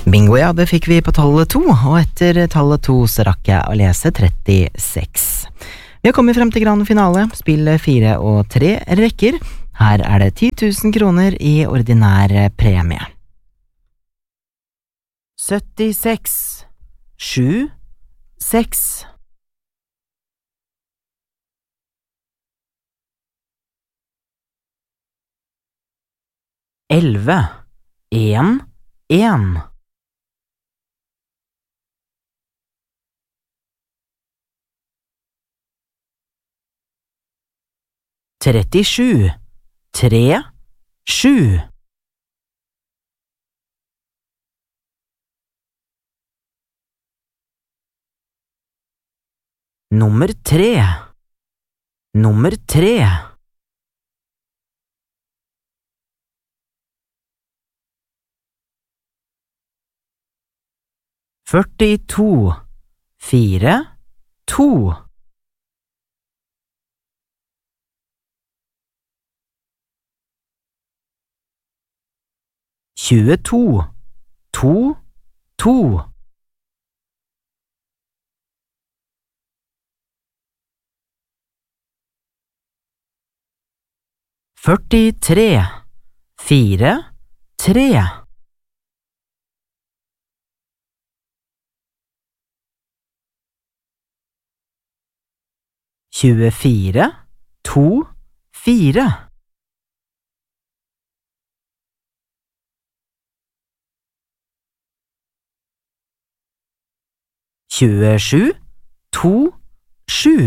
Bingo, ja, det fikk vi på tallet 2, og etter tallet 2 så rakk jeg å lese 36. Vi har kommet frem til grand finale, spill 4 og 3 rekker. Her er det 10 000 kroner i ordinær premie. 76, 7, 6. 11, 1, 1. 37, 3, 7. 3, 3. 42, 4, 2. 22, 2, 2. 43, 4, 3. 24, 2, 4. 27, 2, 7.